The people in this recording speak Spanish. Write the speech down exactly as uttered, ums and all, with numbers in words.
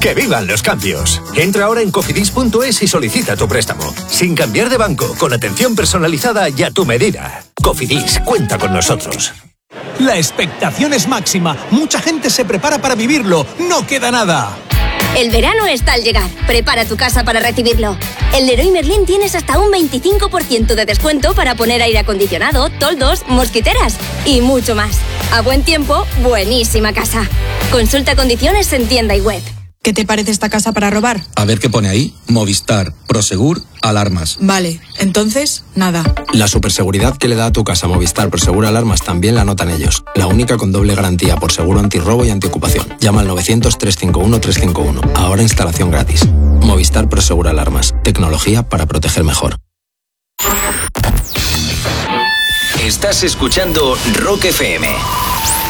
¡Que vivan los cambios! Entra ahora en cofidis punto es y solicita tu préstamo. Sin cambiar de banco, con atención personalizada y a tu medida. Cofidis, cuenta con nosotros. La expectación es máxima. Mucha gente se prepara para vivirlo. No queda nada. El verano está al llegar. Prepara tu casa para recibirlo. En Leroy Merlin tienes hasta un veinticinco por ciento de descuento para poner aire acondicionado, toldos, mosquiteras y mucho más. A buen tiempo, buenísima casa. Consulta condiciones en tienda y web. ¿Qué te parece esta casa para robar? A ver qué pone ahí. Movistar, Prosegur, alarmas. Vale, entonces, nada. La superseguridad que le da a tu casa Movistar Prosegur Alarmas también la notan ellos. La única con doble garantía por seguro antirrobo y antiocupación. Llama al novecientos, trescientos cincuenta y uno, trescientos cincuenta y uno. Ahora instalación gratis. Movistar Prosegur Alarmas. Tecnología para proteger mejor. Estás escuchando Rock F M.